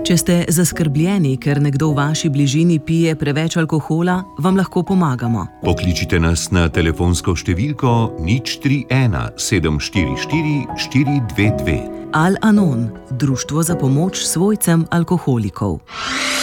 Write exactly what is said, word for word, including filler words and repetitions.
Če ste zaskrbljeni, ker nekdo v vaši bližini pije preveč alkohola, vam lahko pomagamo. Pokličite nas na telefonsko številko nič tri ena sedem štiri štiri štiri dve dve. Al-Anon, društvo za pomoč svojcem alkoholikov.